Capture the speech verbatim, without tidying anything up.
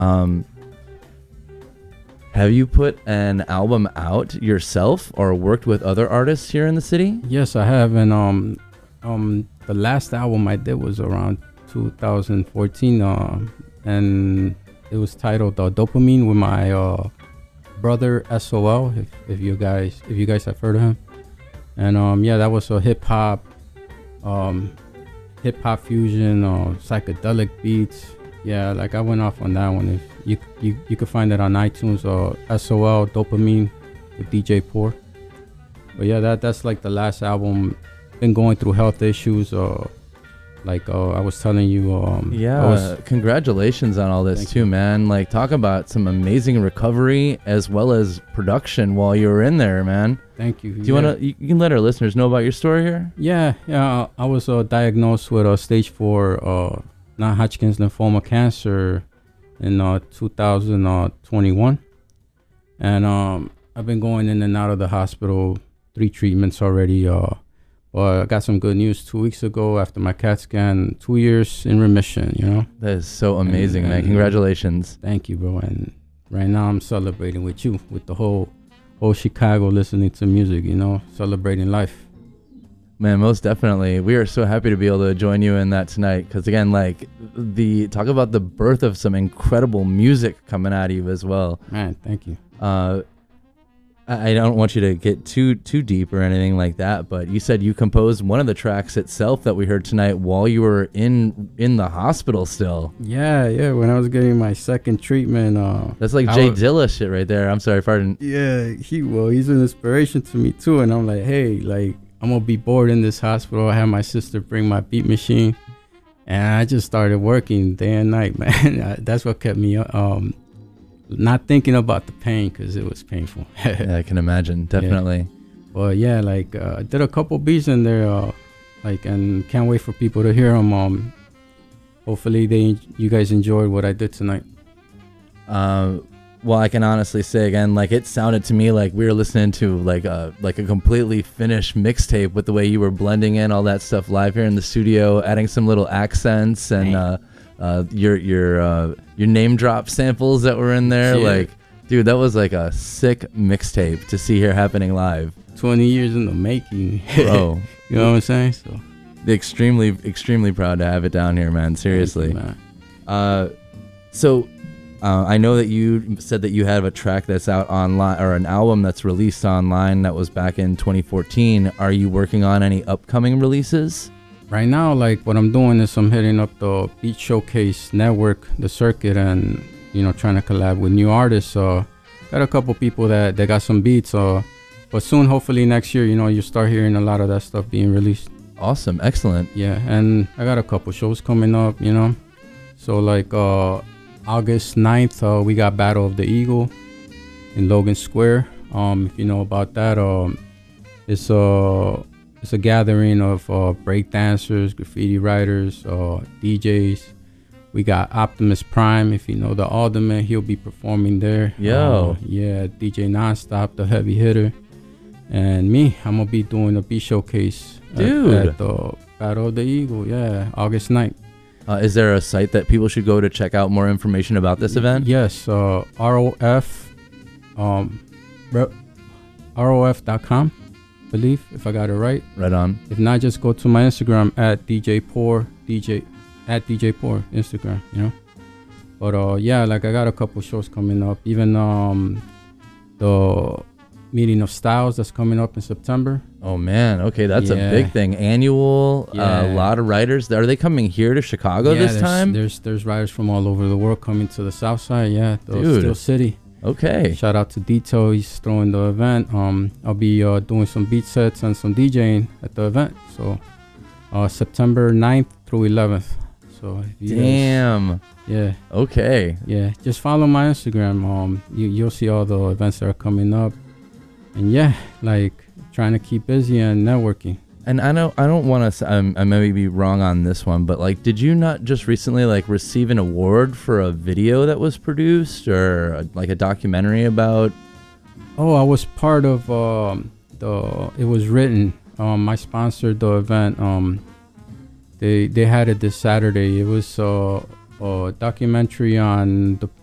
Um, have you put an album out yourself or worked with other artists here in the city? Yes, I have. And um, um, the last album I did was around two thousand fourteen, uh, and it was titled uh, Dopamine with my uh, brother S O L. If, if you guys, if you guys have heard of him, and um, yeah, that was a hip hop, um, hip hop fusion, uh, psychedelic beats. Yeah, like I went off on that one. If you you you can find it on iTunes or S O L Dopamine with D J Poor. But yeah, that that's like the last album. Been going through health issues. Uh, like uh, I was telling you. Um, yeah, was, congratulations on all this too, you. man. Like talk about some amazing recovery as well as production while you were in there, man. Thank you. Do you yeah. want to? You can let our listeners know about your story here. Yeah, yeah. I was uh, diagnosed with a uh, stage four. Uh, non-Hodgkin's lymphoma cancer in uh, two thousand twenty-one, and um, I've been going in and out of the hospital, three treatments already. Uh, but I got some good news two weeks ago after my CAT scan. Two years in remission. You know, that is so amazing, and, and man! Congratulations. Thank you, bro. And right now I'm celebrating with you, with the whole whole Chicago, listening to music. You know, celebrating life. Man, most definitely. We are so happy to be able to join you in that tonight. Because again, like the talk about the birth of some incredible music coming out of you as well. Man, thank you. Uh, I, I don't want you to get too too deep or anything like that. But you said you composed one of the tracks itself that we heard tonight while you were in in the hospital still. Yeah, yeah. When I was getting my second treatment. Uh, That's like Jay Dilla shit right there. I'm sorry, pardon. Yeah, he well, he's an inspiration to me too. And I'm like, hey, like. I'm gonna be bored in this hospital. I had my sister bring my beat machine, and I just started working day and night, man. That's what kept me um not thinking about the pain, because it was painful. Yeah, I can imagine, definitely. Yeah. But yeah, like uh, I did a couple beats in there, uh, like, and can't wait for people to hear them. Um, hopefully they you guys enjoyed what I did tonight. Uh, Well, I can honestly say again, like it sounded to me like we were listening to like a like a completely finished mixtape with the way you were blending in all that stuff live here in the studio, adding some little accents and uh, uh, your your uh, your name drop samples that were in there. Yeah. Like, dude, that was like a sick mixtape to see here happening live. Twenty years in the making, bro. You know what I'm saying? So, extremely extremely proud to have it down here, man. Seriously. You, man. Uh, so. Uh, I know that you said that you have a track that's out online, or an album that's released online that was back in twenty fourteen. Are you working on any upcoming releases? Right now, like what I'm doing is I'm hitting up the Beat Showcase Network, the circuit, and you know trying to collab with new artists. Uh, got a couple people that, that got some beats. Uh, but soon, hopefully next year, you know, you start hearing a lot of that stuff being released. Awesome, excellent. Yeah, and I got a couple shows coming up. You know, so like. Uh, August ninth, uh, we got Battle of the Eagle in Logan Square. Um, if you know about that, um, it's a it's a gathering of uh, break dancers, graffiti writers, uh, D Js. We got Optimus Prime. If you know the Alderman, he'll be performing there. Yo, uh, yeah, D J Nonstop, the heavy hitter, and me. I'm gonna be doing a beat showcase, dude, at, at the Battle of the Eagle. Yeah, August ninth. Uh, is there a site that people should go to check out more information about this event? Yes, uh, R O F, um, R O F dot com, I believe, if I got it right. Right on. If not, just go to my Instagram at D J Poor, DJ, at D J Poor, Instagram, you know. But uh, yeah, like I got a couple shows coming up. Even um, the Meeting of Styles that's coming up in September. Oh man, okay, that's yeah. a big thing. Annual, a yeah. uh, lot of writers. Are they coming here to Chicago yeah, this there's, time? There's there's writers from all over the world coming to the South Side. Yeah, the Dude. Steel City. Okay. Shout out to Dito. He's throwing the event. Um, I'll be uh, doing some beat sets and some DJing at the event. So, uh, September ninth through eleventh. So if you damn. Guys, yeah. Okay. Yeah. Just follow my Instagram. Um, you you'll see all the events that are coming up. And yeah, like trying to keep busy and networking. And I know I don't want to. Um, I may be wrong on this one, but like, did you not just recently like receive an award for a video that was produced, or a, like a documentary about? Oh, I was part of um, the. It was written. Um, I sponsored the event. Um, they they had it this Saturday. It was uh, a documentary on the